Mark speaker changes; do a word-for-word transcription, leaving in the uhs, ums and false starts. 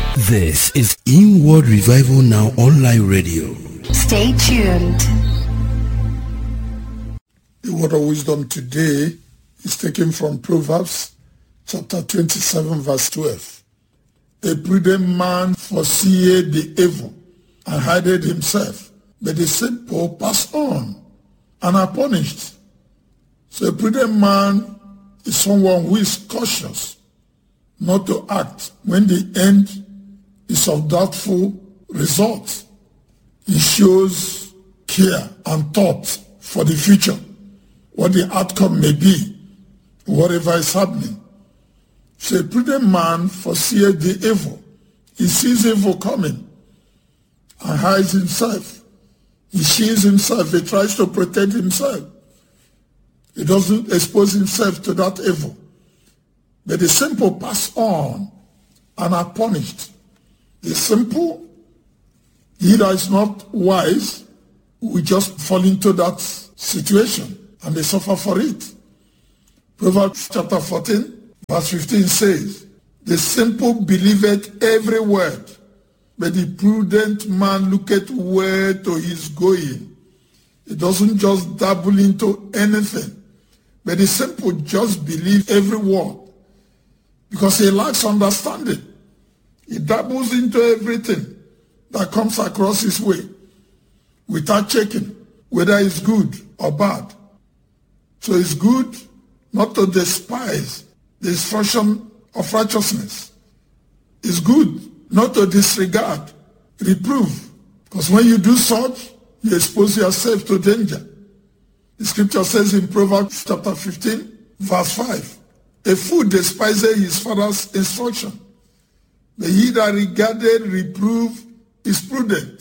Speaker 1: This is Inward Revival Now Online Radio.
Speaker 2: Stay tuned.
Speaker 3: The word of wisdom today is taken from Proverbs chapter twenty-seven verse twelve. A prudent man foreseeth the evil and hideth himself, but the simple pass on and are punished. So a prudent man is someone who is cautious not to act when the end is of doubtful result. He shows care and thought for the future, what the outcome may be, whatever is happening. So a prudent man foreseeth the evil. He sees evil coming and hides himself. He shields himself. He tries to protect himself. He doesn't expose himself to that evil. But the simple pass on and are punished. The simple, he that is not wise, will just fall into that situation and they suffer for it. Proverbs chapter fourteen, verse fifteen says, the simple believeth every word, but the prudent man looketh where to his going. He doesn't just dabble into anything, but the simple just believe every word because he lacks understanding. He dabbles into everything that comes across his way without checking whether it's good or bad. So it's good not to despise the instruction of righteousness. It's good not to disregard reproof, because when you do such, you expose yourself to danger. The scripture says in Proverbs chapter fifteen, verse five, a fool despiseth his father's instruction, but he that regardeth reproof is prudent.